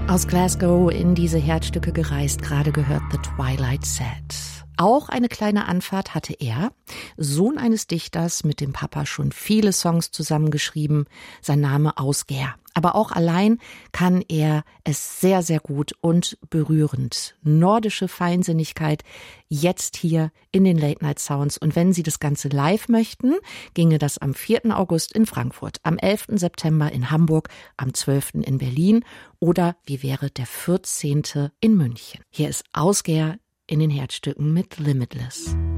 Aus Glasgow in diese Herzstücke gereist, gerade gehört The Twilight Sad. Auch eine kleine Anfahrt hatte er, Sohn eines Dichters, mit dem Papa schon viele Songs zusammengeschrieben, sein Name Ausgehr. Aber auch allein kann er es sehr, sehr gut und berührend. Nordische Feinsinnigkeit jetzt hier in den Late Night Sounds. Und wenn Sie das Ganze live möchten, ginge das am 4. August in Frankfurt, am 11. September in Hamburg, am 12. in Berlin oder wie wäre der 14. in München. Hier ist Ausgehr in den Herzstücken mit Limitless.